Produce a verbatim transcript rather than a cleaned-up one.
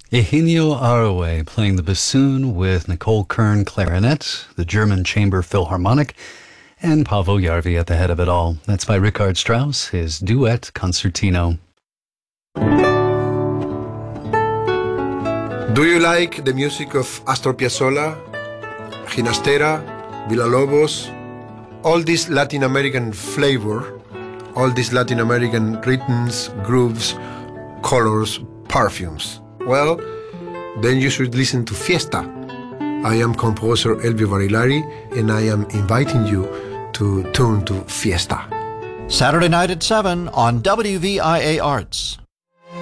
Eugenio Aroue playing the bassoon with Nicole Kern clarinet, the German Chamber Philharmonic, and Paavo Järvi at the head of it all. That's by Richard Strauss, his duet concertino. Do you like the music of Astor Piazzolla, Ginastera, Villalobos, all this Latin American flavor, all these Latin American rhythms, grooves, colors, perfumes? Well, then you should listen to Fiesta. I am composer Elvio Barilari, and I am inviting you to tune to Fiesta. Saturday night at seven on W V I A Arts.